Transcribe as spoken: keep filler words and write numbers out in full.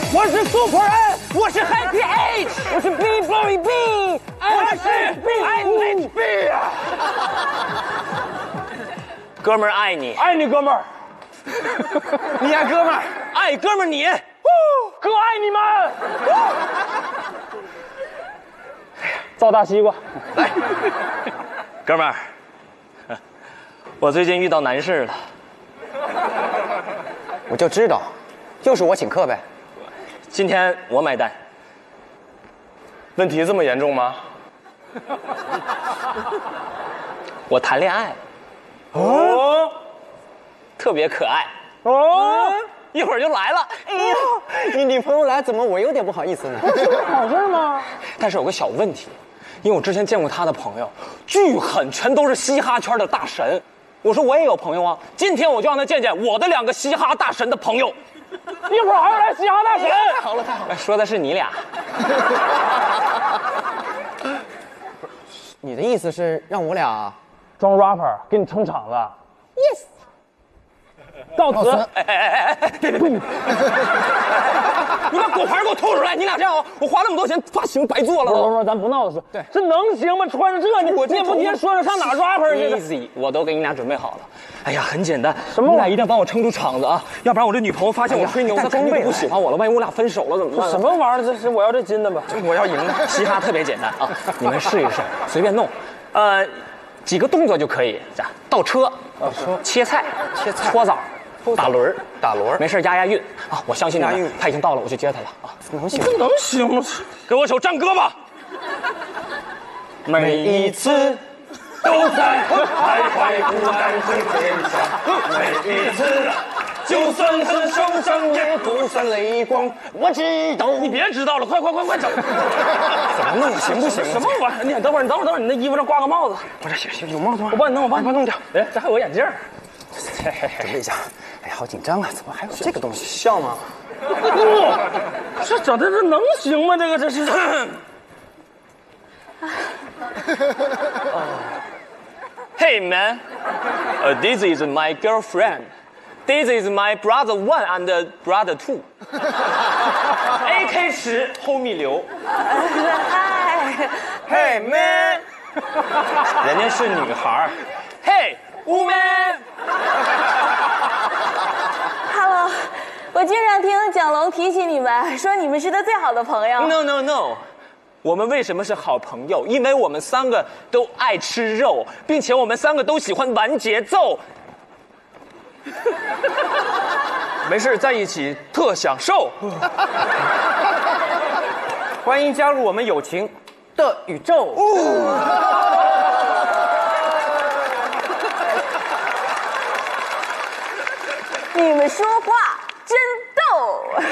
我是 Super N， 我是 Happy H， 我是 B Boy B， 我是 B H B 啊！ 哥们儿爱你， 爱你哥们儿， 你爱哥们儿，爱哥们儿你， 哥爱你们！造大西瓜， 来，哥们儿，我最近遇到难事了。 我就知道，又是我请客呗。 今天我买单。 问题这么严重吗？ 我谈恋爱， 哦特别可爱， 哦， 一会儿就来了。 哎呀，你女朋友来，怎么我有点不好意思呢？ 好事吗？ 但是有个小问题，因为我之前见过他的朋友，巨狠，全都是嘻哈圈的大神。我说我也有朋友啊，今天我就让他见见我的两个嘻哈大神的朋友。 一会儿还要来嘻哈大神。 太好了，太好了！ 哎，说的是你俩。 你的意思是让我俩装 rapper 给你撑场子 ？Yes。 告辞。 哎哎哎哎，别别别！你把果盘给我吐出来！你俩这样，我花那么多钱，发型白做了。 不是不是，咱不闹了，是。 对， 这能行吗？穿着这，你你也不直接说着上哪 rapper 去 ？Easy， 我都给你俩准备好了。哎呀，很简单， 什么你俩一定要帮我撑住场子啊，要不然我这女朋友发现我吹牛，她肯定就不喜欢我了。万一我俩分手了怎么办？ 什么玩意儿？这是我要这金的吧？ 我要赢了。嘻哈特别简单啊，你们试一试，随便弄，呃，几个动作就可以。这样倒车， 倒车， 切菜， 切菜， 搓澡，打轮儿， 打轮儿， 没事压压韵啊！我相信你们， 押韵他已经到了，我去接他了啊！ 能行？ 这能行吗？ 给我首战歌吧。 每一次都在徘徊不安中坚强，每一次就算是受伤也不算泪光。 我知道。 你别知道了，快快快快整！ 怎么弄？行不行？ 什么玩意儿？你等会儿，你等会儿，等会儿，你那衣服上挂个帽子。 不是有有帽子吗？ 我帮你弄，我帮你弄掉。哎，这还有眼镜。 准备一下。哎呀，好紧张啊！怎么还有这个东西？笑吗？ 不，这整的这能行吗？这个这是。 Hey man, uh, this is my girlfriend. This is my brother one and brother two. A K 十 homie 刘。 嗨 Hey man， 人家是女孩。Hey woman。 ，Hello， 我经常听蒋龙提起你们，说你们是他最好的朋友。 No no no， 我们为什么是好朋友？因为我们三个都爱吃肉，并且我们三个都喜欢玩节奏。 没事，在一起特享受。欢迎加入我们友情的宇宙。 你们说话